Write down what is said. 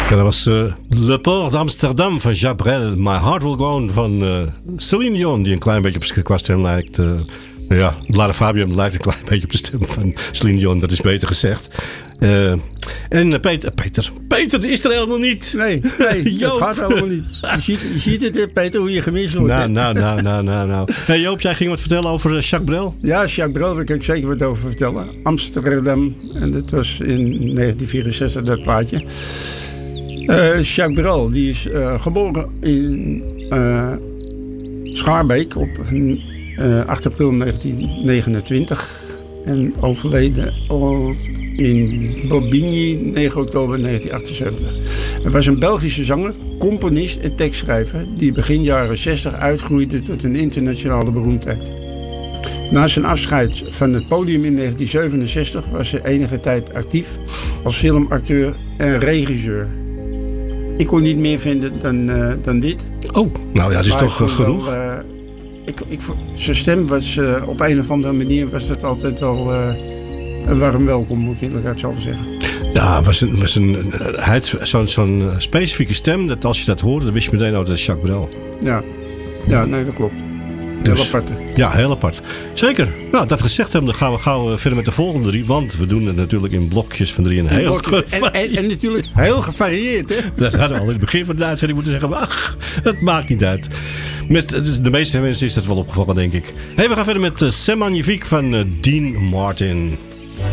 Ja, dat was Le Port d'Amsterdam van Jacques Brel. My Heart Will Go On van Celine Dion, die een klein beetje qua stem lijkt. Lara Fabian lijkt een klein beetje op de stem van Celine Dion, dat is beter gezegd. En Peter is er helemaal niet. Nee, dat gaat helemaal niet. Je ziet het, Peter, hoe je gemist wordt. Nou. Hey Joop, jij ging wat vertellen over Jacques Brel? Ja, Jacques Brel, daar kan ik zeker wat over vertellen. Amsterdam, en dat was in 1964 dat plaatje. Jacques Brel, die is geboren in Schaarbeek op 8 april 1929 en overleden in Bobigny 9 oktober 1978. Hij was een Belgische zanger, componist en tekstschrijver die begin jaren 60 uitgroeide tot een internationale beroemdheid. Na zijn afscheid van het podium in 1967 was hij enige tijd actief als filmacteur en regisseur. Ik kon niet meer vinden dan dit. Oh, nou ja, dat is toch genoeg. Zijn stem was op een of andere manier was dat altijd wel een warm welkom, moet ik eerlijk zo zeggen. Ja, hij had zo'n specifieke stem dat als je dat hoorde, dan wist je meteen, dat is Jacques Brel. Ja, nee, dat klopt. Heel apart. Ja, heel apart. Zeker. Nou, dat gezegd hebben, dan gaan we gauw verder met de volgende 3. Want we doen het natuurlijk in blokjes van 3 en heel en natuurlijk heel gevarieerd, hè? Dat hadden we al in het begin van de uitzending moeten zeggen. Ach, het maakt niet uit. Met de meeste mensen is dat wel opgevallen, denk ik. Hey, we gaan verder met C'est Magnifique van Dean Martin.